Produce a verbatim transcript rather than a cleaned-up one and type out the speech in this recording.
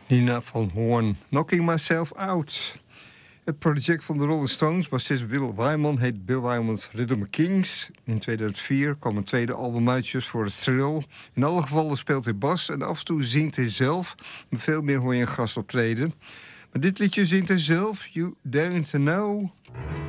Nina van Hoorn, Knocking Myself Out. Het project van de Rolling Stones, bassist Bill Wyman, heet Bill Wyman's Rhythm Kings. In tweeduizend vier kwam een tweede album uit voor het Thrill. In alle gevallen speelt hij bas en af en toe zingt hij zelf. Maar veel meer hoor je een gast optreden. Maar dit liedje zingt hij zelf, You Daring to Know.